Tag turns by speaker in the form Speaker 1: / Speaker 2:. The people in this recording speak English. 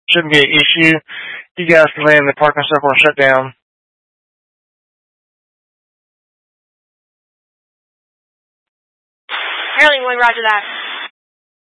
Speaker 1: Shouldn't be an issue. You guys can land the parking circle and shut down.
Speaker 2: Airline 1, roger that.